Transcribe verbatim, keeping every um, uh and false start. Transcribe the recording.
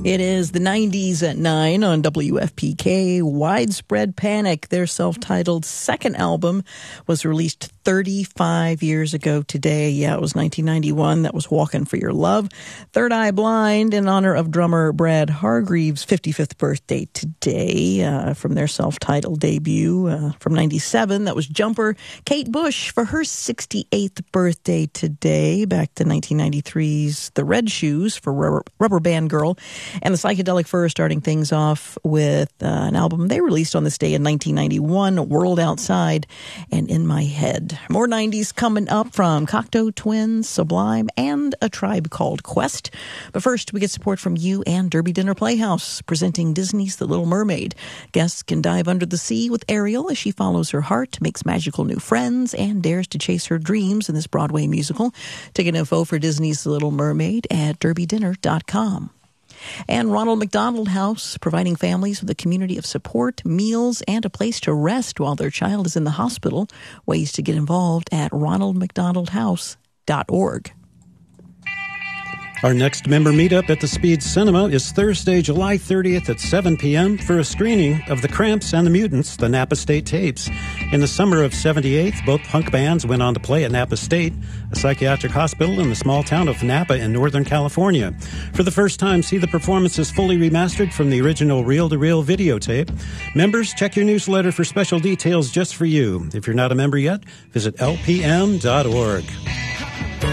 It is the nineties at nine on W F P K. Widespread Panic, their self-titled second album, was released thirty-five years ago today. Yeah, it was nineteen ninety-one. That was Walkin' for Your Love. Third Eye Blind, in honor of drummer Brad Hargreaves' fifty-fifth birthday today, uh, from their self-titled debut uh, from ninety-seven. That was Jumper. Kate Bush for her sixty-eighth birthday today, back to nineteen ninety-three's The Red Shoes for Rubber, Rubber Band Girl. And the Psychedelic Fur starting things off with uh, an album they released on this day in nineteen ninety-one, World Outside and In My Head. More nineties coming up from Cocteau Twins, Sublime, and A Tribe Called Quest. But first, we get support from you and Derby Dinner Playhouse, presenting Disney's The Little Mermaid. Guests can dive under the sea with Ariel as she follows her heart, makes magical new friends, and dares to chase her dreams in this Broadway musical. Ticket info for Disney's The Little Mermaid at derby dinner dot com. And Ronald McDonald House, providing families with a community of support, meals, and a place to rest while their child is in the hospital. Ways to get involved at ronald mcdonald house dot org. Our next member meetup at the Speed Cinema is Thursday, July thirtieth at seven p.m. for a screening of The Cramps and the Mutants, the Napa State tapes. In the summer of seventy-eight, both punk bands went on to play at Napa State, a psychiatric hospital in the small town of Napa in Northern California. For the first time, see the performances fully remastered from the original reel-to-reel videotape. Members, check your newsletter for special details just for you. If you're not a member yet, visit L P M dot org.